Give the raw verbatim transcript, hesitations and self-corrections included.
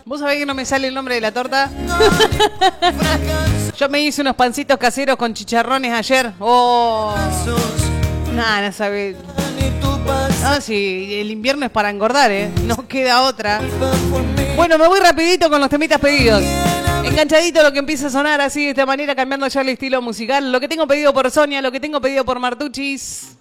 ¿Vos sabés que no me sale el nombre de la torta? Yo me hice unos pancitos caseros con chicharrones ayer. Oh. Nada, no sabés. Ah, sí, el invierno es para engordar, ¿eh? No queda otra. Bueno, me voy rapidito con los temitas pedidos. Enganchadito lo que empieza a sonar así de esta manera, cambiando ya el estilo musical. Lo que tengo pedido por Sonia, lo que tengo pedido por Martuchis.